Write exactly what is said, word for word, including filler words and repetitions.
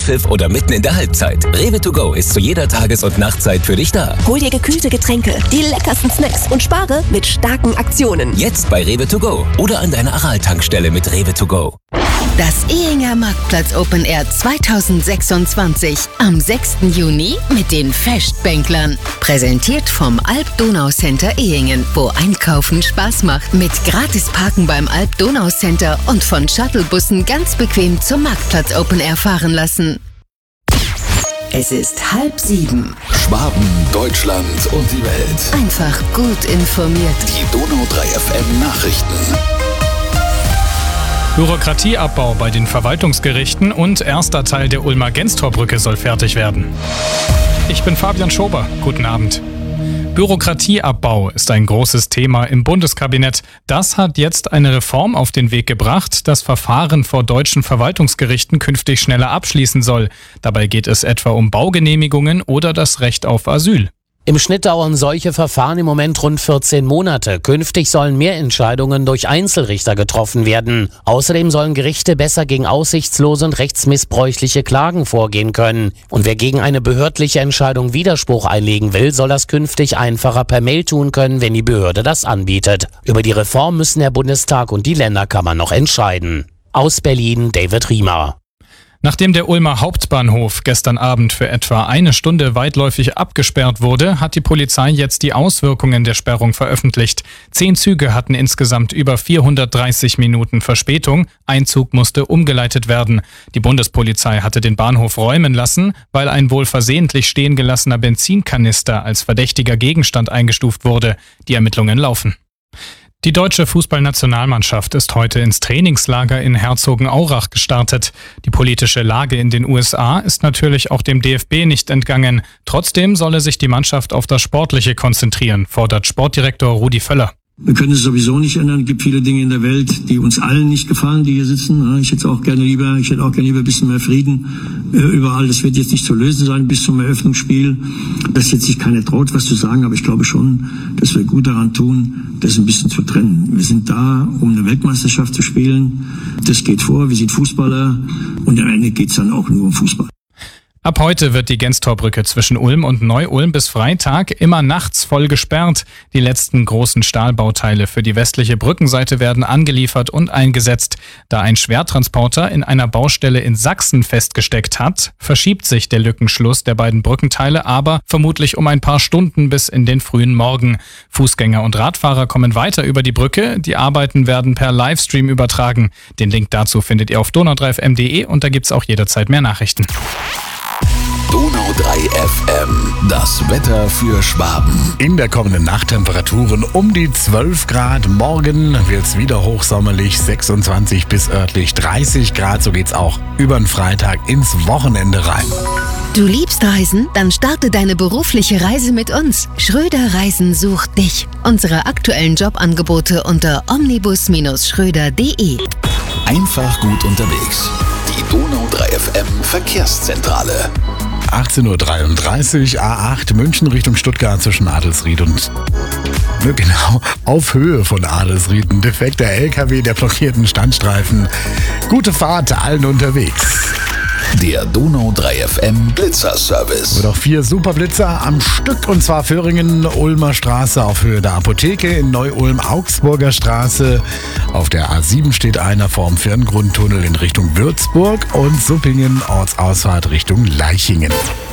Anpfiff oder mitten in der Halbzeit. Rewe to go ist zu jeder Tages- und Nachtzeit für dich da. Hol dir gekühlte Getränke, die leckersten Snacks und spare mit starken Aktionen. Jetzt bei Rewe to go oder an deiner Aral-Tankstelle mit Rewe to go. Das Ehinger Marktplatz Open Air zweitausendsechsundzwanzig am sechsten Juni mit den Festbänklern. Präsentiert vom Alp-Donau-Center Ehingen, wo Einkaufen Spaß macht. Mit gratis Parken beim Alp-Donau-Center und von Shuttlebussen ganz bequem zum Marktplatz Open Air fahren lassen. Es ist halb sieben. Schwaben, Deutschland und die Welt. Einfach gut informiert. Die Donau drei F M Nachrichten. Bürokratieabbau bei den Verwaltungsgerichten und erster Teil der Ulmer Genstorbrücke soll fertig werden. Ich bin Fabian Schober. Guten Abend. Bürokratieabbau ist ein großes Thema im Bundeskabinett. Das hat jetzt eine Reform auf den Weg gebracht, das Verfahren vor deutschen Verwaltungsgerichten künftig schneller abschließen soll. Dabei geht es etwa um Baugenehmigungen oder das Recht auf Asyl. Im Schnitt dauern solche Verfahren im Moment rund vierzehn Monate. Künftig sollen mehr Entscheidungen durch Einzelrichter getroffen werden. Außerdem sollen Gerichte besser gegen aussichtslose und rechtsmissbräuchliche Klagen vorgehen können. Und wer gegen eine behördliche Entscheidung Widerspruch einlegen will, soll das künftig einfacher per Mail tun können, wenn die Behörde das anbietet. Über die Reform müssen der Bundestag und die Länderkammern noch entscheiden. Aus Berlin, David Riemer. Nachdem der Ulmer Hauptbahnhof gestern Abend für etwa eine Stunde weitläufig abgesperrt wurde, hat die Polizei jetzt die Auswirkungen der Sperrung veröffentlicht. Zehn Züge hatten insgesamt über vierhundertdreißig Minuten Verspätung. Ein Zug musste umgeleitet werden. Die Bundespolizei hatte den Bahnhof räumen lassen, weil ein wohl versehentlich stehen gelassener Benzinkanister als verdächtiger Gegenstand eingestuft wurde. Die Ermittlungen laufen. Die deutsche Fußballnationalmannschaft ist heute ins Trainingslager in Herzogenaurach gestartet. Die politische Lage in den U S A ist natürlich auch dem D F B nicht entgangen. Trotzdem solle sich die Mannschaft auf das Sportliche konzentrieren, fordert Sportdirektor Rudi Völler. Wir können es sowieso nicht ändern. Es gibt viele Dinge in der Welt, die uns allen nicht gefallen, die hier sitzen. Ich hätte auch gerne lieber, ich hätte auch gerne lieber ein bisschen mehr Frieden äh, überall. Das wird jetzt nicht zu lösen sein bis zum Eröffnungsspiel. Dass jetzt sich keiner traut, was zu sagen, aber ich glaube schon, dass wir gut daran tun, das ein bisschen zu trennen. Wir sind da, um eine Weltmeisterschaft zu spielen. Das geht vor. Wir sind Fußballer und am Ende geht es dann auch nur um Fußball. Ab heute wird die Genstorbrücke zwischen Ulm und Neu-Ulm bis Freitag immer nachts voll gesperrt. Die letzten großen Stahlbauteile für die westliche Brückenseite werden angeliefert und eingesetzt. Da ein Schwertransporter in einer Baustelle in Sachsen festgesteckt hat, verschiebt sich der Lückenschluss der beiden Brückenteile aber vermutlich um ein paar Stunden bis in den frühen Morgen. Fußgänger und Radfahrer kommen weiter über die Brücke. Die Arbeiten werden per Livestream übertragen. Den Link dazu findet ihr auf donau drei f m punkt d e und da gibt's auch jederzeit mehr Nachrichten. Donau drei F M, das Wetter für Schwaben. In der kommenden Nacht Temperaturen um die zwölf Grad. Morgen wird's wieder hochsommerlich, sechsundzwanzig bis örtlich dreißig Grad. So geht's auch über den Freitag ins Wochenende rein. Du liebst Reisen? Dann starte deine berufliche Reise mit uns. Schröder Reisen sucht dich. Unsere aktuellen Jobangebote unter omnibus Schröder punkt de. Einfach gut unterwegs. Die Donau drei F M Verkehrszentrale. achtzehn Uhr dreiunddreißig, A acht München Richtung Stuttgart zwischen Adelsried und genau auf Höhe von Adelsried. Ein defekter L K W, der blockierten Standstreifen. Gute Fahrt allen unterwegs. Der Donau drei F M Blitzer-Service. Wird auch vier Superblitzer am Stück, und zwar Föhringen, Ulmer Straße auf Höhe der Apotheke, in Neu-Ulm, Augsburger Straße. Auf der A sieben steht einer vorm Firngrundtunnel in Richtung Würzburg und Suppingen, Ortsausfahrt Richtung Leichingen.